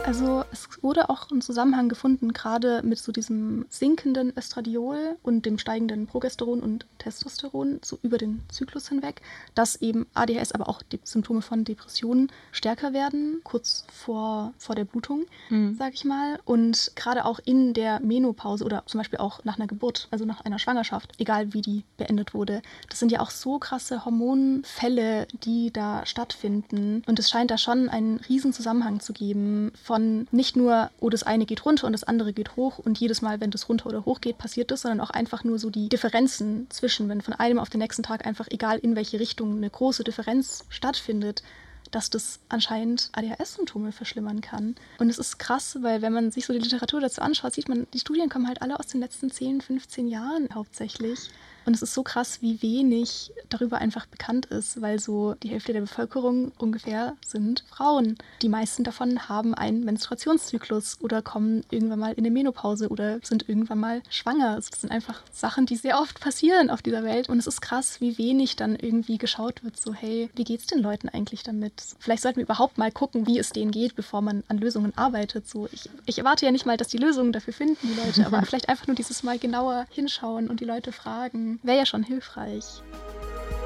Also es wurde auch ein Zusammenhang gefunden, gerade mit so diesem sinkenden Östradiol und dem steigenden Progesteron und Testosteron so über den Zyklus hinweg, dass eben ADHS, aber auch die Symptome von Depressionen stärker werden, kurz vor der Blutung, sage ich mal. Und gerade auch in der Menopause oder zum Beispiel auch nach einer Geburt, also nach einer Schwangerschaft, egal wie die beendet wurde. Das sind ja auch so krasse Hormonfälle, die da stattfinden. Und es scheint da schon einen riesen Zusammenhang zu geben von nicht nur, oh, das eine geht runter und das andere geht hoch und jedes Mal, wenn das runter oder hoch geht, passiert das, sondern auch einfach nur so die Differenzen zwischen, wenn von einem auf den nächsten Tag einfach, egal in welche Richtung, eine große Differenz stattfindet, dass das anscheinend ADHS-Symptome verschlimmern kann. Und es ist krass, weil wenn man sich so die Literatur dazu anschaut, sieht man, die Studien kommen halt alle aus den letzten 10, 15 Jahren hauptsächlich. Und es ist so krass, wie wenig darüber einfach bekannt ist, weil so die Hälfte der Bevölkerung ungefähr sind Frauen. Die meisten davon haben einen Menstruationszyklus oder kommen irgendwann mal in eine Menopause oder sind irgendwann mal schwanger. Also das sind einfach Sachen, die sehr oft passieren auf dieser Welt. Und es ist krass, wie wenig dann irgendwie geschaut wird, so hey, wie geht's den Leuten eigentlich damit? Vielleicht sollten wir überhaupt mal gucken, wie es denen geht, bevor man an Lösungen arbeitet. So, ich erwarte ja nicht mal, dass die Lösungen dafür finden, die Leute, aber vielleicht einfach nur dieses Mal genauer hinschauen und die Leute fragen. Wäre ja schon hilfreich.